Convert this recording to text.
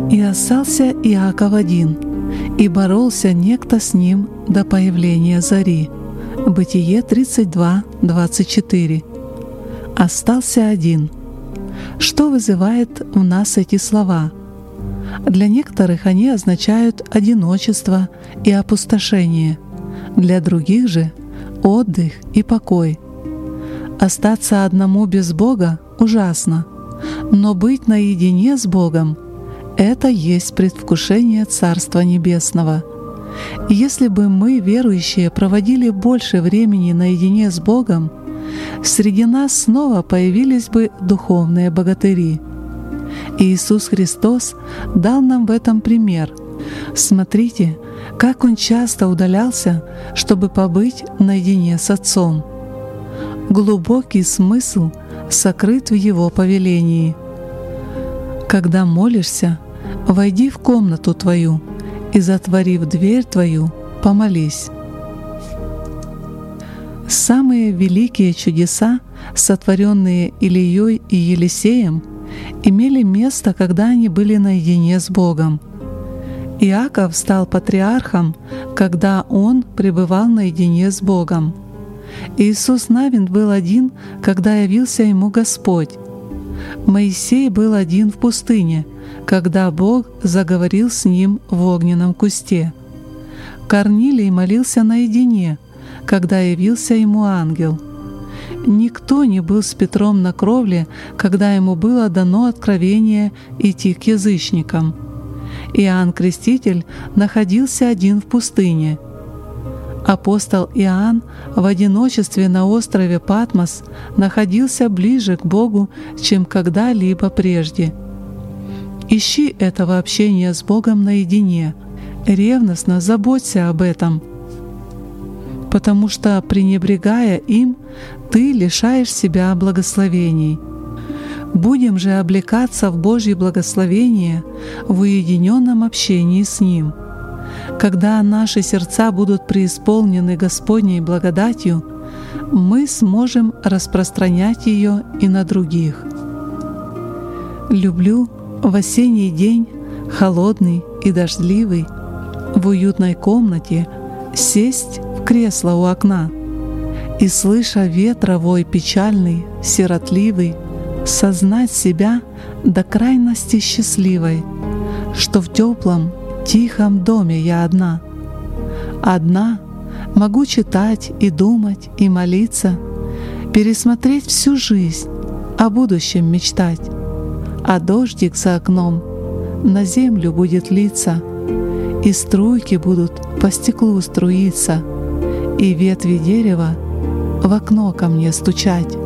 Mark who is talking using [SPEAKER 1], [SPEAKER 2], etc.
[SPEAKER 1] И остался Иаков один, и боролся некто с ним до появления зари. Бытие 32:24. Остался один. Что вызывает в нас эти слова? Для некоторых они означают одиночество и опустошение, для других же — отдых и покой. Остаться одному без Бога ужасно, но быть наедине с Богом — это есть предвкушение Царства Небесного. И если бы мы, верующие, проводили больше времени наедине с Богом, среди нас снова появились бы духовные богатыри. Иисус Христос дал нам в этом пример. Смотрите, как Он часто удалялся, чтобы побыть наедине с Отцом. Глубокий смысл сокрыт в Его повелении. Когда молишься, войди в комнату твою и, затворив дверь твою, помолись. Самые великие чудеса, сотворенные Илией и Елисеем, имели место, когда они были наедине с Богом. Иаков стал патриархом, когда он пребывал наедине с Богом. Иисус Навин был один, когда явился ему Господь. Моисей был один в пустыне, когда Бог заговорил с ним в огненном кусте. Корнилий молился наедине, когда явился ему ангел. Никто не был с Петром на кровле, когда ему было дано откровение идти к язычникам. Иоанн Креститель находился один в пустыне. Апостол Иоанн в одиночестве на острове Патмос находился ближе к Богу, чем когда-либо прежде. Ищи этого общения с Богом наедине, ревностно заботься об этом, потому что, пренебрегая им, ты лишаешь себя благословений. Будем же облекаться в Божье благословение в уединенном общении с Ним. Когда наши сердца будут преисполнены Господней благодатью, мы сможем распространять ее и на других. Люблю в осенний день, холодный и дождливый, в уютной комнате сесть в кресло у окна и, слыша ветра вой печальный, сиротливый, сознать себя до крайности счастливой, что в теплом, тихом доме я одна. Одна могу читать и думать, и молиться, пересмотреть всю жизнь, о будущем мечтать, а дождик за окном на землю будет литься, и струйки будут по стеклу струиться, и ветви дерева в окно ко мне стучать.